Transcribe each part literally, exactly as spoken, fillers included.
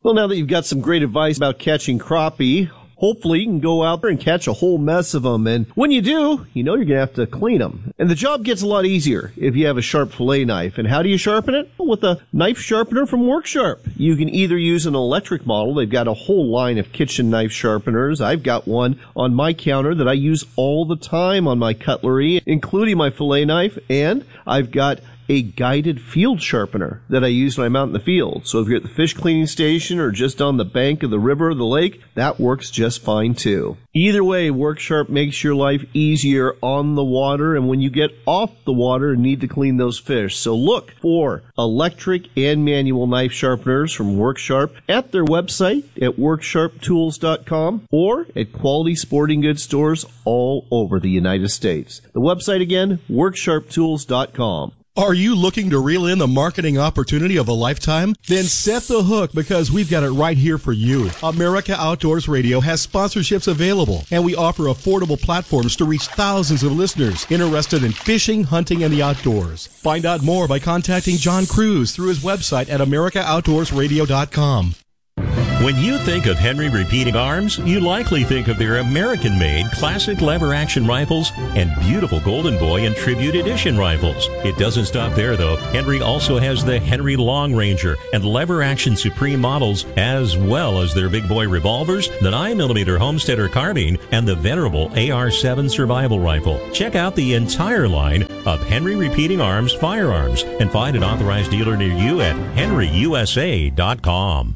Well, now that you've got some great advice about catching crappie, hopefully you can go out there and catch a whole mess of them. And when you do, you know you're going to have to clean them. And the job gets a lot easier if you have a sharp fillet knife. And how do you sharpen it? Well, with a knife sharpener from WorkSharp. You can either use an electric model. They've got a whole line of kitchen knife sharpeners. I've got one on my counter that I use all the time on my cutlery, including my fillet knife. And I've got a guided field sharpener that I use when I'm out in the field. So if you're at the fish cleaning station or just on the bank of the river or the lake, that works just fine too. Either way, WorkSharp makes your life easier on the water and when you get off the water and need to clean those fish. So look for electric and manual knife sharpeners from WorkSharp at their website at work sharp tools dot com or at quality sporting goods stores all over the United States. The website again, work sharp tools dot com. Are you looking to reel in the marketing opportunity of a lifetime? Then set the hook because we've got it right here for you. America Outdoors Radio has sponsorships available, and we offer affordable platforms to reach thousands of listeners interested in fishing, hunting, and the outdoors. Find out more by contacting John Cruz through his website at america outdoors radio dot com. When you think of Henry Repeating Arms, you likely think of their American-made classic lever-action rifles and beautiful Golden Boy and Tribute Edition rifles. It doesn't stop there, though. Henry also has the Henry Long Ranger and lever-action Supreme models, as well as their big boy revolvers, the nine millimeter Homesteader carbine, and the venerable A R seven survival rifle. Check out the entire line of Henry Repeating Arms firearms and find an authorized dealer near you at henry u s a dot com.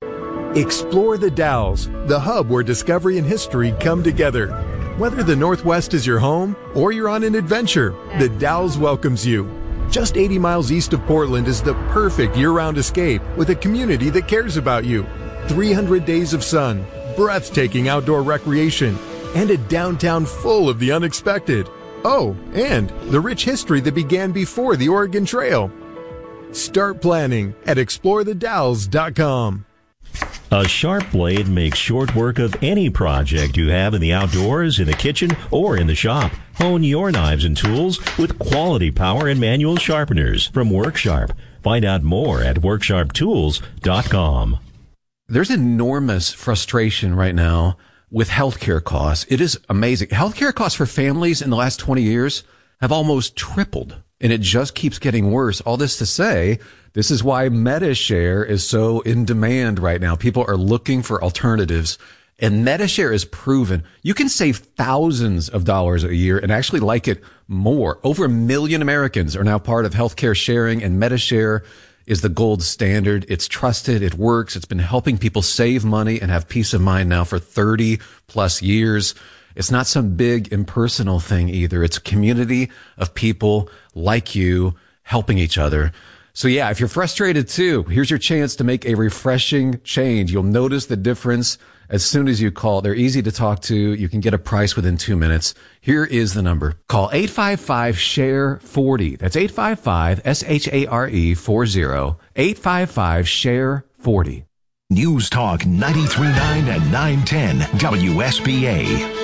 Explore the Dalles, the hub where discovery and history come together. Whether the Northwest is your home or you're on an adventure, the Dalles welcomes you. Just eighty miles east of Portland is the perfect year-round escape with a community that cares about you. three hundred days of sun, breathtaking outdoor recreation, and a downtown full of the unexpected. Oh, and the rich history that began before the Oregon Trail. Start planning at explore the dalles dot com. A sharp blade makes short work of any project you have in the outdoors, in the kitchen, or in the shop. Hone your knives and tools with quality power and manual sharpeners from WorkSharp. Find out more at work sharp tools dot com. There's enormous frustration right now with healthcare costs. It is amazing. Healthcare costs for families in the last twenty years have almost tripled, and it just keeps getting worse. All this to say, this is why MediShare is so in demand right now. People are looking for alternatives, and MediShare is proven. You can save thousands of dollars a year and actually like it more. Over a million Americans are now part of healthcare sharing, and MediShare is the gold standard. It's trusted. It works. It's been helping people save money and have peace of mind now for thirty plus years. It's not some big impersonal thing either. It's a community of people like you helping each other. So yeah, if you're frustrated too, here's your chance to make a refreshing change. You'll notice the difference as soon as you call. They're easy to talk to. You can get a price within two minutes. Here is the number. Call eight five five, S H A R E, forty. That's eight five five, S H A R E, forty. eight five five, S H A R E, forty. News Talk ninety-three point nine and nine ten W S B A.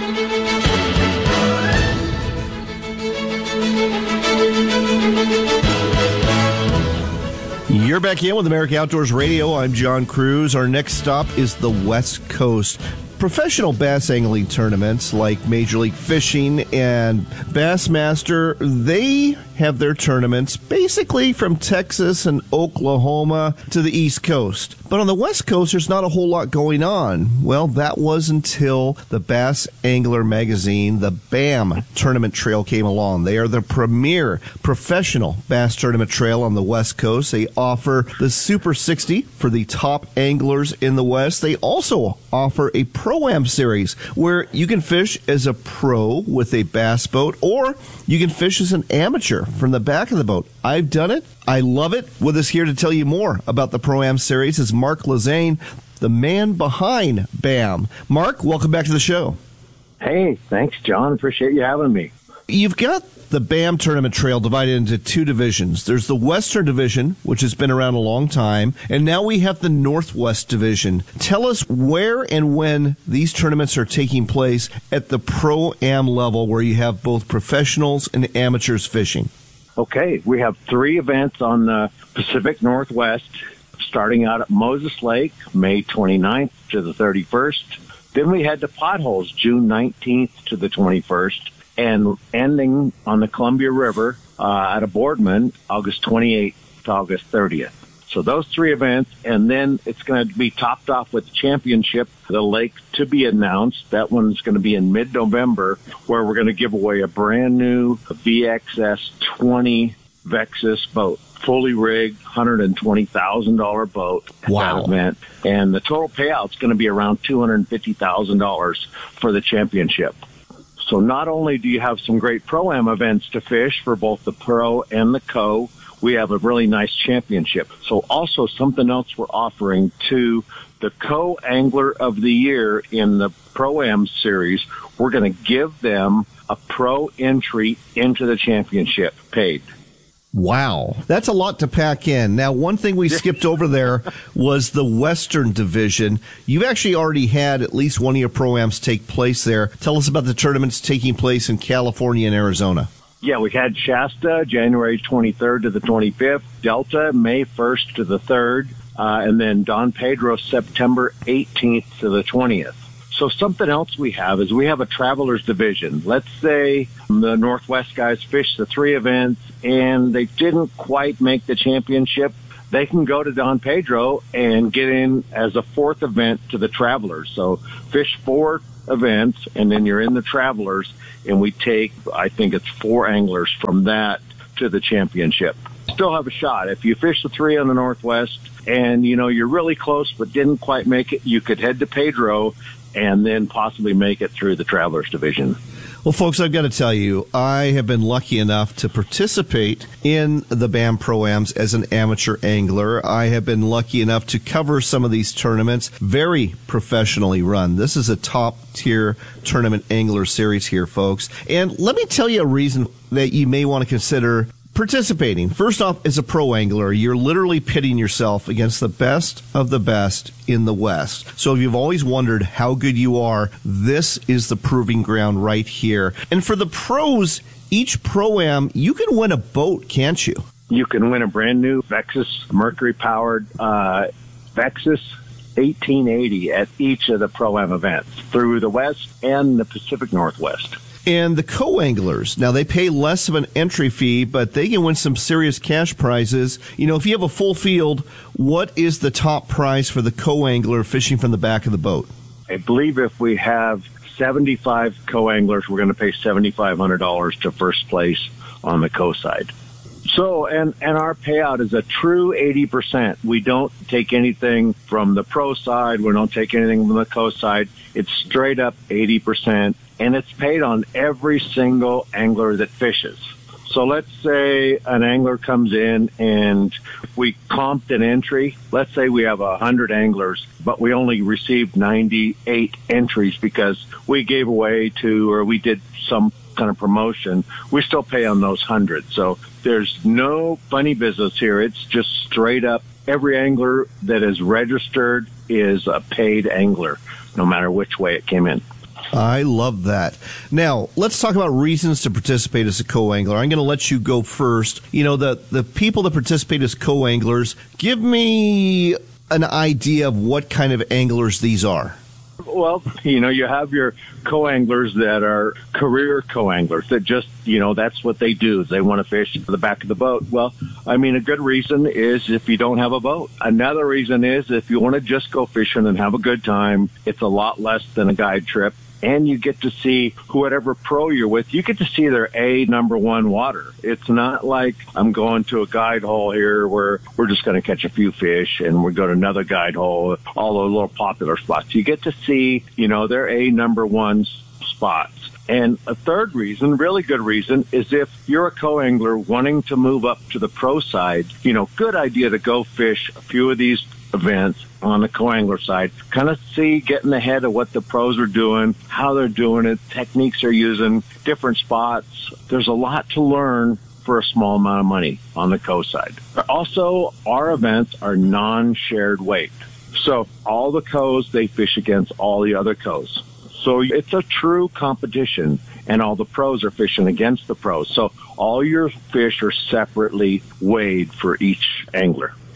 You're back in with America Outdoors Radio. I'm John Cruz. Our next stop is the West Coast. Professional bass angling tournaments like Major League Fishing and Bassmaster, they have their tournaments basically from Texas and Oklahoma to the East Coast. But on the West Coast, there's not a whole lot going on. Well, that was until the Bass Angler magazine, the BAM Tournament Trail came along. They are the premier professional bass tournament trail on the West Coast. They offer the Super sixty for the top anglers in the West. They also offer a Pro-Am series where you can fish as a pro with a bass boat, or you can fish as an amateur from the back of the boat. I've done it. I love it. With us here to tell you more about the Pro-Am series is Mark Lezane, the man behind BAM. Mark, welcome back to the show. Hey, thanks, John. Appreciate you having me. You've got the BAM Tournament Trail divided into two divisions. There's the Western Division, which has been around a long time, and now we have the Northwest Division. Tell us where and when these tournaments are taking place at the Pro-Am level, where you have both professionals and amateurs fishing. Okay, we have three events on the Pacific Northwest, starting out at Moses Lake, May twenty-ninth to the thirty-first. Then we head to Potholes, June nineteenth to the twenty-first, and ending on the Columbia River uh, at a Boardman, August twenty-eighth to August thirtieth. So those three events, and then it's going to be topped off with the championship, the lake to be announced. That one's going to be in mid-November, where we're going to give away a brand new V X S twenty Vexus boat, fully rigged, one hundred twenty thousand dollars boat at wow. that event. And the total payout's going to be around two hundred fifty thousand dollars for the championship. So not only do you have some great Pro-Am events to fish for both the Pro and the Co, we have a really nice championship. So also something else we're offering to the Co-Angler of the Year in the Pro-Am series, we're going to give them a pro entry into the championship paid. Wow. That's a lot to pack in. Now, one thing we skipped over there was the Western Division. You've actually already had at least one of your Pro-Ams take place there. Tell us about the tournaments taking place in California and Arizona. Yeah, we had Shasta, January twenty-third to the twenty-fifth, Delta, May first to the third, uh, and then Don Pedro, September eighteenth to the twentieth. So something else we have is we have a Travelers Division. Let's say the Northwest guys fish the three events and they didn't quite make the championship. They can go to Don Pedro and get in as a fourth event to the Travelers. So fish four events, and then you're in the Travelers, and we take, I think it's four anglers from that to the championship. Still have a shot. If you fish the three on the Northwest and, you know, you're really close but didn't quite make it, you could head to Pedro and then possibly make it through the Travelers Division. Well, folks, I've got to tell you, I have been lucky enough to participate in the B A M Pro-Ams as an amateur angler. I have been lucky enough to cover some of these tournaments, very professionally run. This is a top-tier tournament angler series here, folks. And let me tell you a reason that you may want to consider participating. First off, as a pro angler, you're literally pitting yourself against the best of the best in the West. So if you've always wondered how good you are, this is the proving ground right here. And for the pros, each Pro-Am, you can win a boat, can't you? You can win a brand new Vexus Mercury-powered uh, Vexus eighteen eighty at each of the Pro-Am events through the West and the Pacific Northwest. And the co-anglers, now they pay less of an entry fee, but they can win some serious cash prizes. You know, if you have a full field, what is the top prize for the co-angler fishing from the back of the boat? I believe if we have seventy-five co-anglers, we're going to pay seven thousand five hundred dollars to first place on the co-side. So, and, and our payout is a true eighty percent. We don't take anything from the pro side. We don't take anything from the co side. It's straight up eighty percent, and it's paid on every single angler that fishes. So let's say an angler comes in and we comped an entry. Let's say we have one hundred anglers, but we only received ninety-eight entries because we gave away to, or we did some kind of promotion. We still pay on those hundreds. So there's no funny business here. It's just straight up. Every angler that is registered is a paid angler, no matter which way it came in. I love that. Now, let's talk about reasons to participate as a co-angler. I'm going to let you go first. You know, the, the people that participate as co-anglers, give me an idea of what kind of anglers these are. Well, you know, you have your co-anglers that are career co-anglers that just, you know, that's what they do. They want to fish to the back of the boat. Well, I mean, a good reason is if you don't have a boat. Another reason is if you want to just go fishing and have a good time, it's a lot less than a guide trip. And you get to see whatever pro you're with, you get to see their A number one water. It's not like I'm going to a guide hole here where we're just going to catch a few fish and we go to another guide hole, all those little popular spots. You get to see, you know, their A number one spots. And a third reason, really good reason, is if you're a co-angler wanting to move up to the pro side, you know, good idea to go fish a few of these events on the co-angler side, kind of see, getting ahead of what the pros are doing, how they're doing it, techniques they're using, different spots. There's a lot to learn for a small amount of money on the co side. Also, our events are non-shared weight. So all the co's, they fish against all the other co's. So it's a true competition, and all the pros are fishing against the pros. So all your fish are separately weighed for each angler.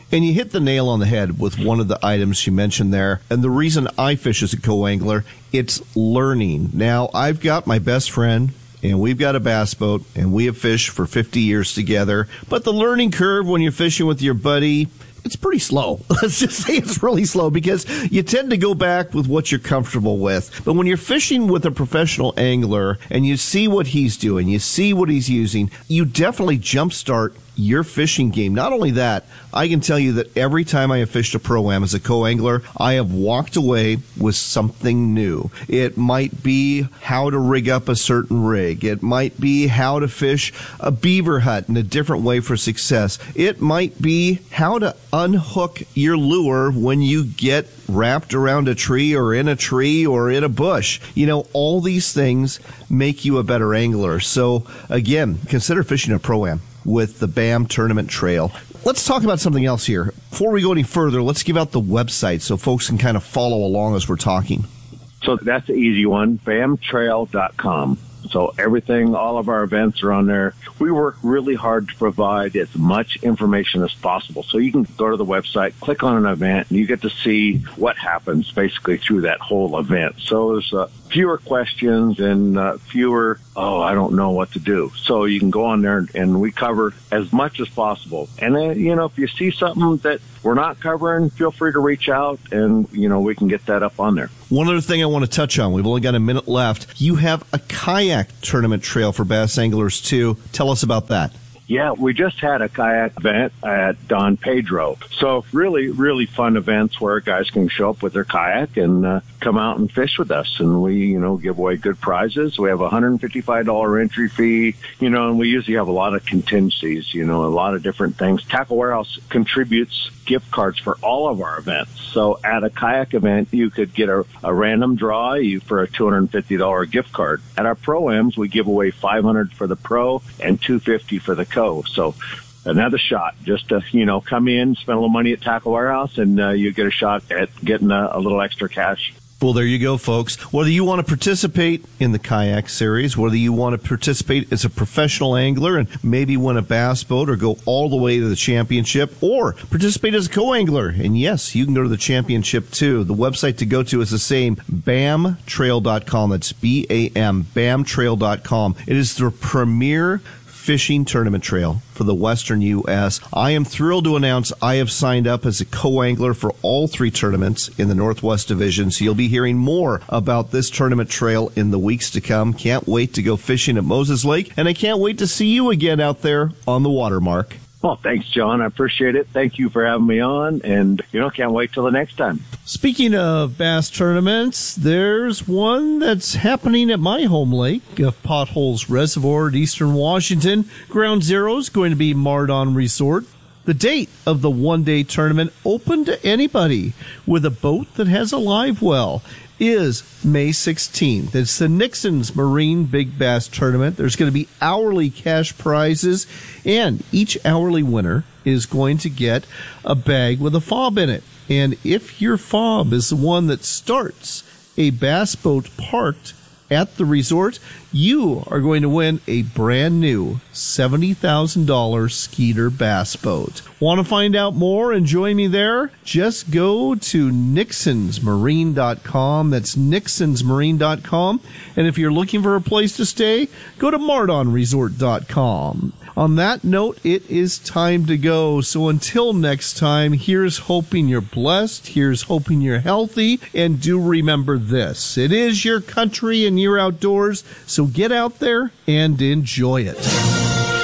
And you hit the nail on the head with one of the items you mentioned there. And the reason I fish as a co-angler, it's learning. Now, I've got my best friend, and we've got a bass boat, and we have fished for fifty years together. But the learning curve when you're fishing with your buddy, it's pretty slow. Let's just say it's really slow because you tend to go back with what you're comfortable with. But when you're fishing with a professional angler and you see what he's doing, you see what he's using, you definitely jumpstart your fishing game. Not only that, I can tell you that every time I have fished a Pro-Am as a co-angler, I have walked away with something new. It might be how to rig up a certain rig. It might be how to fish a beaver hut in a different way for success. It might be how to unhook your lure when you get wrapped around a tree or in a tree or in a bush. You know, all these things make you a better angler. So, again, consider fishing a Pro-Am with the BAM Tournament Trail. Let's talk about something else here. Before we go any further, let's give out the website so folks can kind of follow along as we're talking. So that's the easy one, bam trail dot com. So everything, all of our events are on there. We work really hard to provide as much information as possible. So you can go to the website, click on an event, and you get to see what happens basically through that whole event. So there's uh, fewer questions and uh, fewer, oh, I don't know what to do. So you can go on there and we cover as much as possible. And then, you know, if you see something that we're not covering, feel free to reach out and, you know, we can get that up on there. One other thing I want to touch on, we've only got a minute left. You have a kayak tournament trail for bass anglers too. Tell us about that. Yeah, we just had a kayak event at Don Pedro. So really, really fun events where guys can show up with their kayak and uh, come out and fish with us. And we, you know, give away good prizes. We have a one hundred fifty-five dollars entry fee, you know, and we usually have a lot of contingencies, you know, a lot of different things. Tackle Warehouse contributes gift cards for all of our events. So at a kayak event, you could get a, a random draw you for a two hundred fifty dollars gift card. At our Pro-Ams, we give away five hundred dollars for the pro and two hundred fifty dollars for the co. So another shot, just to, you know, come in, spend a little money at Tackle Warehouse, and uh, you get a shot at getting a, a little extra cash. Well, there you go, folks. Whether you want to participate in the kayak series, whether you want to participate as a professional angler and maybe win a bass boat or go all the way to the championship, or participate as a co-angler, and yes, you can go to the championship too. The website to go to is the same, bam trail dot com. That's B A M, bam trail dot com. It is the premier fishing tournament trail for the Western U S. I am thrilled to announce I have signed up as a co-angler for all three tournaments in the Northwest Division, so you'll be hearing more about this tournament trail in the weeks to come. Can't wait to go fishing at Moses Lake, and I can't wait to see you again out there on the Watermark. Well, thanks, John. I appreciate it. Thank you for having me on, and, you know, can't wait till the next time. Speaking of bass tournaments, there's one that's happening at my home lake of Potholes Reservoir at Eastern Washington. Ground Zero is going to be Mardon Resort. The date of the one-day tournament, open to anybody with a boat that has a live well, is May sixteenth. It's the Nixon's Marine Big Bass Tournament. There's going to be hourly cash prizes, and each hourly winner is going to get a bag with a fob in it. And if your fob is the one that starts a bass boat parked at the resort, you are going to win a brand new seventy thousand dollars Skeeter bass boat. Want to find out more and join me there? Just go to nixons marine dot com. That's nixons marine dot com. And if you're looking for a place to stay, go to mardon resort dot com. On that note, it is time to go. So until next time, here's hoping you're blessed. Here's hoping you're healthy. And do remember this. It is your country and your outdoors. So get out there and enjoy it.